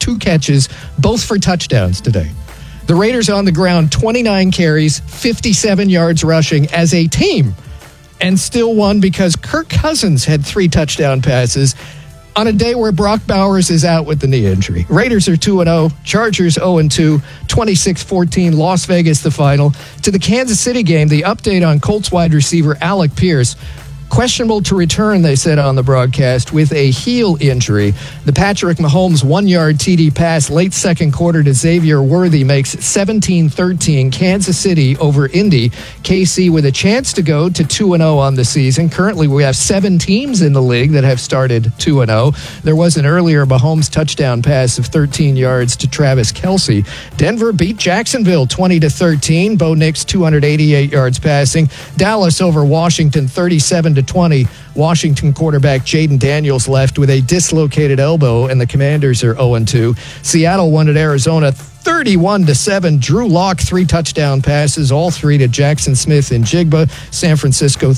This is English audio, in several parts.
2 catches, both for touchdowns today. The Raiders on the ground, 29 carries, 57 yards rushing as a team, and still won because Kirk Cousins had 3 touchdown passes on a day where Brock Bowers is out with the knee injury. Raiders are 2-0, Chargers 0-2, 26-14, Las Vegas the final. To the Kansas City game, the update on Colts wide receiver Alec Pierce. Questionable to return, they said on the broadcast, with a heel injury. The Patrick Mahomes 1-yard TD pass late second quarter to Xavier Worthy makes 17-13 Kansas City over Indy. KC with a chance to go to 2-0 on the season. Currently, we have 7 teams in the league that have started 2-0. There was an earlier Mahomes touchdown pass of 13 yards to Travis Kelce. Denver beat Jacksonville 20-13. Bo Nix 288 yards passing. Dallas over Washington 37-20. Washington quarterback Jaden Daniels left with a dislocated elbow, and the Commanders are 0-2. Seattle won at Arizona 31-7. Drew Lock 3 touchdown passes, all 3 to Jackson Smith and Jigba. San Francisco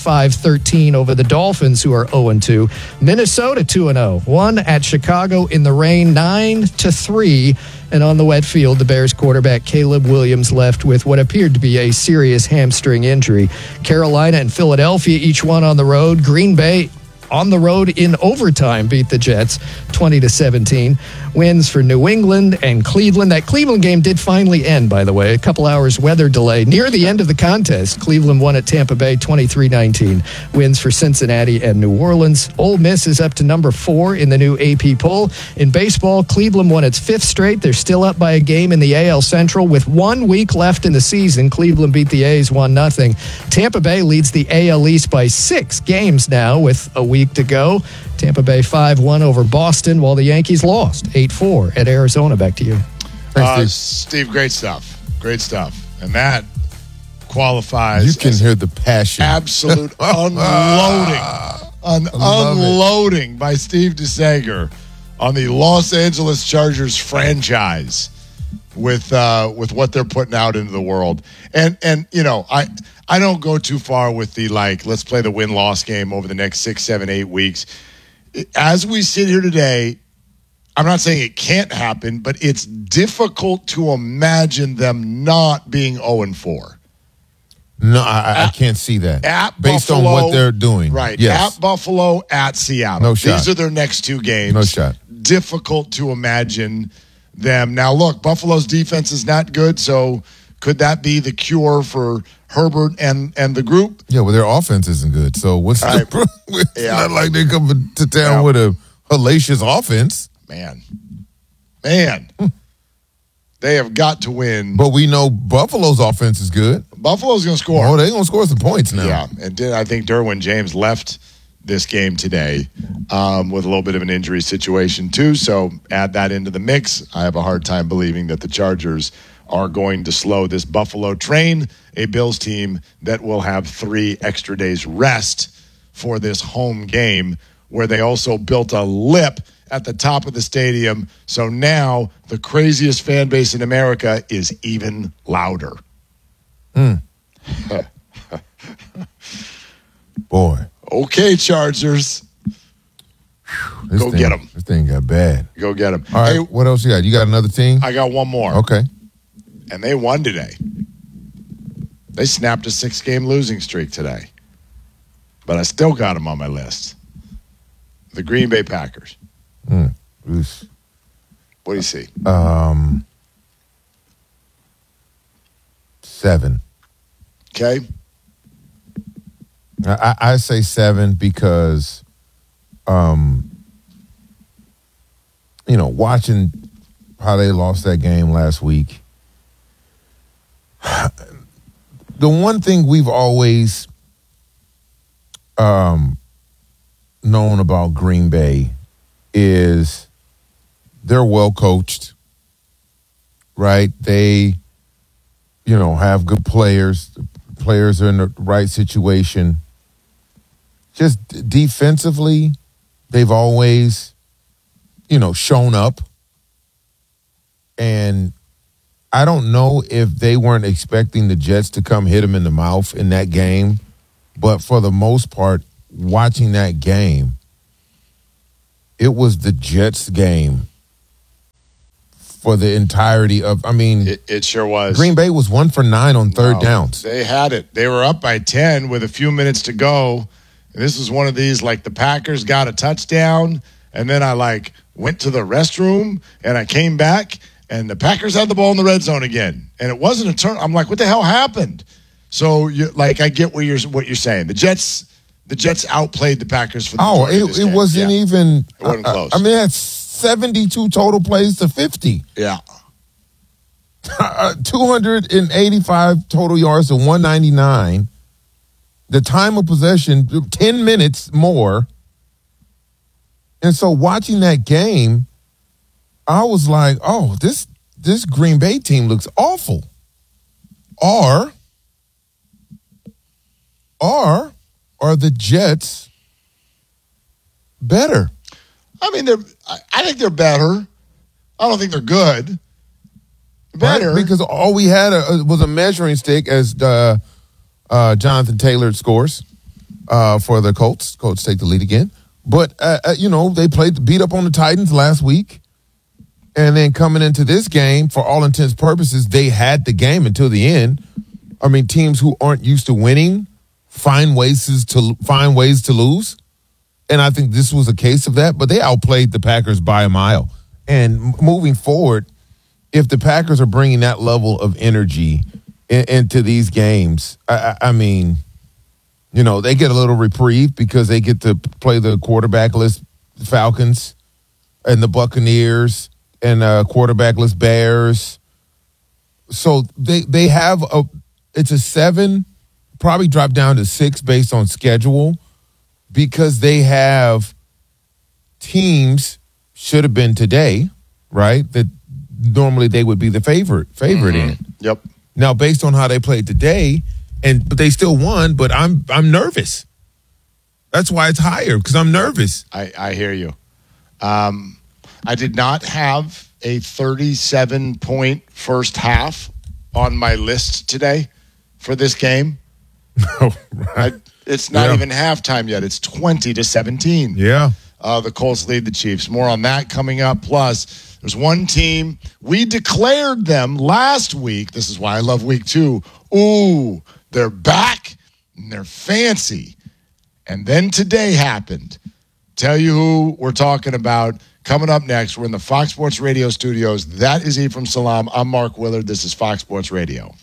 35-13 over the Dolphins, who are 0-2. Minnesota 2-0. Won at Chicago in the rain 9-3. And on the wet field, the Bears quarterback Caleb Williams left with what appeared to be a serious hamstring injury. Carolina and Philadelphia each won on the road. Green Bay on the road in overtime beat the Jets 20-17. Wins for New England and Cleveland. That Cleveland game did finally end, by the way. A couple hours weather delay. Near the end of the contest, Cleveland won at Tampa Bay 23-19. Wins for Cincinnati and New Orleans. Ole Miss is up to number 4 in the new AP poll. In baseball, Cleveland won its 5th straight. They're still up by a game in the AL Central with 1 week left in the season. Cleveland beat the A's 1-0. Tampa Bay leads the AL East by 6 games now with a week to go. Tampa Bay 5-1 over Boston, while the Yankees lost 8-4 at Arizona. Back to you. Thanks, Steve. Great stuff. Great stuff. And that qualifies. You can hear the passion. Absolute unloading by Steve DeSager on the Los Angeles Chargers franchise with what they're putting out into the world. And you know, I don't go too far with the let's play the win-loss game over the next 6, 7, 8 weeks. As we sit here today, I'm not saying it can't happen, but it's difficult to imagine them not being 0-4. No, I can't see that. At Based Buffalo, on what they're doing. Right. Yes. At Buffalo, at Seattle. No shot. These are their next 2 games. No shot. Difficult to imagine them. Now, look, Buffalo's defense is not good, so could that be the cure for Herbert and the group? Yeah, well, their offense isn't good. So what's the problem? It's not like they come to town with a hellacious offense. Man. They have got to win. But we know Buffalo's offense is good. Buffalo's going to score. Oh, they're going to score some points now. Yeah, and I think Derwin James left this game today with a little bit of an injury situation too. So add that into the mix. I have a hard time believing that the Chargers are going to slow this Buffalo train, a Bills team that will have 3 extra days rest for this home game, where they also built a lip at the top of the stadium. So now the craziest fan base in America is even louder. Boy. Okay, Chargers. Go get them. This thing got bad. Go get them. All right, what else you got? You got another team? I got one more. Okay. And they won today. They snapped a 6-game losing streak today. But I still got them on my list. The Green Bay Packers. What do you see? 7. Okay. I say 7 because, watching how they lost that game last week, the one thing we've always known about Green Bay is they're well coached, right? They, have good players. The players are in the right situation. Just defensively, they've always, shown up. And I don't know if they weren't expecting the Jets to come hit them in the mouth in that game. But for the most part, watching that game, it was the Jets game for the entirety of, It sure was. Green Bay was 1 for 9 on third downs. They had it. They were up by 10 with a few minutes to go. And this was one of these, like the Packers got a touchdown, and then I went to the restroom, and I came back, and the Packers had the ball in the red zone again. And it wasn't a turn. I'm like, what the hell happened? So, I get what you're saying. The Jets outplayed the Packers for the majority of this game. It wasn't even. It wasn't close. That's 72 total plays to 50. Yeah. 285 total yards to 199. The time of possession, 10 minutes more. And so watching that game, I was like, oh, this Green Bay team looks awful. Or are the Jets better? I think they're better. I don't think they're good. Better. Right? Because all we had was a measuring stick as Jonathan Taylor scores for the Colts. Colts take the lead again. But, they beat up on the Titans last week. And then coming into this game, for all intents and purposes, they had the game until the end. Teams who aren't used to winning find ways to lose. And I think this was a case of that. But they outplayed the Packers by a mile. And moving forward, if the Packers are bringing that level of energy into these games, they get a little reprieve because they get to play the quarterbackless Falcons and the Buccaneers and quarterbackless Bears. So they have it's a 7, probably drop down to 6 based on schedule because they have teams, should have been today, right, that normally they would be the favorite in. Yep. Now, based on how they played today, but they still won, but I'm nervous. That's why it's higher, because I'm nervous. I hear you. I did not have a 37-point first half on my list today for this game. Oh, right. It's not even halftime yet. It's 20-17. Yeah. The Colts lead the Chiefs. More on that coming up. Plus, there's one team. We declared them last week. This is why I love week 2. Ooh, they're back and they're fancy. And then today happened. Tell you who we're talking about coming up next. We're in the Fox Sports Radio studios. That is Ephraim Salaam. I'm Mark Willard. This is Fox Sports Radio.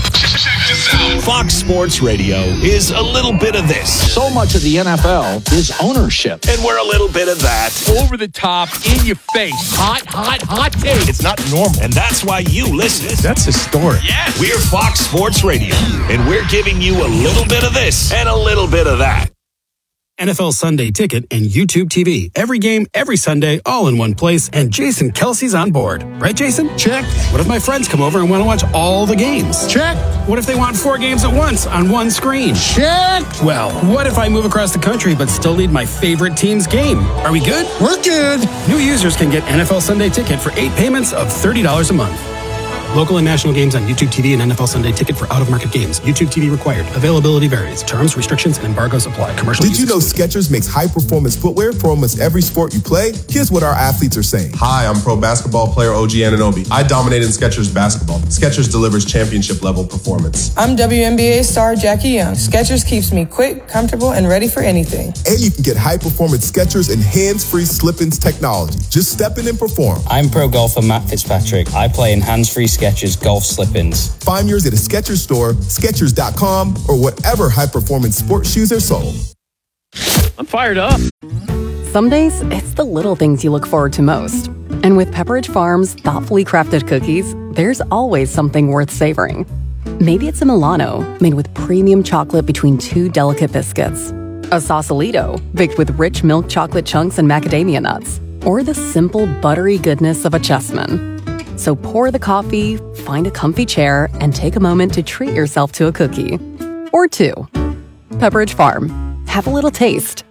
Fox Sports Radio is a little bit of this. So much of the NFL is ownership. And we're a little bit of that. Over the top, in your face. Hot take. It's not normal. And that's why you listen. That's historic. Yeah. We're Fox Sports Radio. And we're giving you a little bit of this and a little bit of that. NFL Sunday Ticket and YouTube TV. Every game, every Sunday, all in one place, and Jason Kelsey's on board. Right, Jason? Check. What if my friends come over and want to watch all the games? Check. What if they want 4 games at once on one screen? Check. Well, what if I move across the country but still need my favorite team's game? Are we good? We're good. New users can get NFL Sunday Ticket for 8 payments of $30 a month. Local and national games on YouTube TV and NFL Sunday Ticket for out-of-market games. YouTube TV required. Availability varies. Terms, restrictions, and embargoes apply. Commercial. Did you know Skechers makes high-performance footwear for almost every sport you play? Here's what our athletes are saying. Hi, I'm pro basketball player OG Anunoby. I dominated in Skechers basketball. Skechers delivers championship-level performance. I'm WNBA star Jackie Young. Skechers keeps me quick, comfortable, and ready for anything. And you can get high-performance Skechers and hands-free slip-ins technology. Just step in and perform. I'm pro golfer Matt Fitzpatrick. I play in hands-free Skechers golf slip-ins. Find yours at a Skechers store, Skechers.com, or whatever high-performance sports shoes are sold. I'm fired up. Some days, it's the little things you look forward to most. And with Pepperidge Farm's thoughtfully crafted cookies, there's always something worth savoring. Maybe it's a Milano, made with premium chocolate between 2 delicate biscuits. A Sausalito, baked with rich milk chocolate chunks and macadamia nuts. Or the simple, buttery goodness of a Chessman. So pour the coffee, find a comfy chair, and take a moment to treat yourself to a cookie. Or 2. Pepperidge Farm. Have a little taste.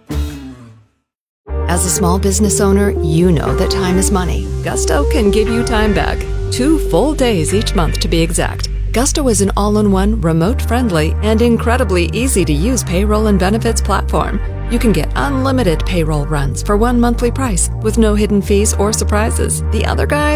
As a small business owner, you know that time is money. Gusto can give you time back. 2 full days each month to be exact. Gusto is an all-in-one, remote-friendly, and incredibly easy-to-use payroll and benefits platform. You can get unlimited payroll runs for one monthly price with no hidden fees or surprises. The other guys